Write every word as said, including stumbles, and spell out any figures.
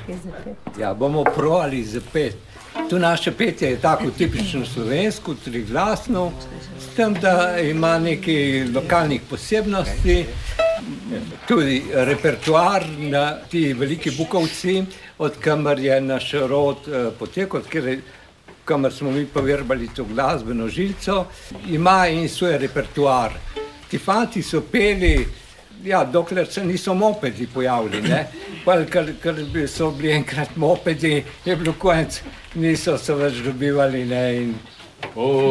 kaj zapeti. Ja, bomo probali zapeti. To naše petje je tako tipično slovensko, triglasno, s tem, da ima nekaj lokalnih posebnosti, tudi repertoar na ti veliki Bukovci, od kamer je naš rod potekal, od kamer smo mi poverbali to glasbeno žilico, ima in svoj repertoar. Ti fanti so peli, ja, dokler se niso mopedi pojavili, ne. Pa, ker, ker so bili enkrat mopedi, je bilo konec, niso se več dobivali, ne, in